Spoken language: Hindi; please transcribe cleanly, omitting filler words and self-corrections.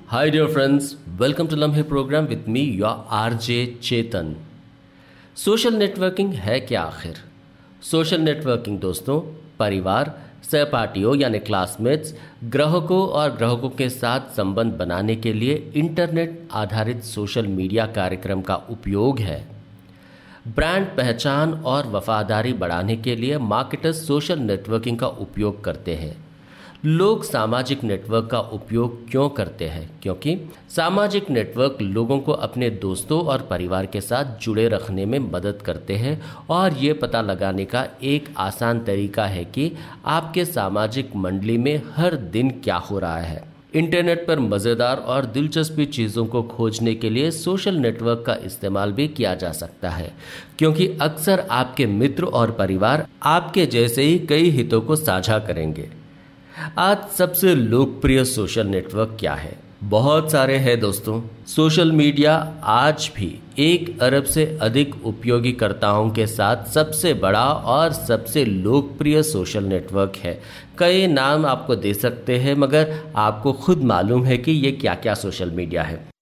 Hi dear friends, welcome to Lamhe program with me your RJ Chetan. Social networking है क्या आखिर? सोशल नेटवर्किंग दोस्तों, परिवार, सहपाठियों यानी क्लासमेट्स, ग्राहकों और ग्राहकों के साथ संबंध बनाने के लिए इंटरनेट आधारित सोशल मीडिया कार्यक्रम का उपयोग है। ब्रांड पहचान और वफादारी बढ़ाने के लिए मार्केटर्स सोशल नेटवर्किंग का उपयोग करते हैं। लोग सामाजिक नेटवर्क का उपयोग क्यों करते हैं? क्योंकि सामाजिक नेटवर्क लोगों को अपने दोस्तों और परिवार के साथ जुड़े रखने में मदद करते हैं और ये पता लगाने का एक आसान तरीका है कि आपके सामाजिक मंडली में हर दिन क्या हो रहा है। इंटरनेट पर मज़ेदार और दिलचस्पी चीज़ों को खोजने के लिए सोशल नेटवर्क का इस्तेमाल भी किया जा सकता है, क्योंकि अक्सर आपके मित्र और परिवार आपके जैसे ही कई हितों को साझा करेंगे। आज सबसे लोकप्रिय सोशल नेटवर्क क्या है? बहुत सारे हैं दोस्तों। सोशल मीडिया आज भी 1 अरब से अधिक उपयोगीकर्ताओं के साथ सबसे बड़ा और सबसे लोकप्रिय सोशल नेटवर्क है। कई नाम आपको दे सकते हैं, मगर आपको खुद मालूम है कि ये क्या क्या सोशल मीडिया है।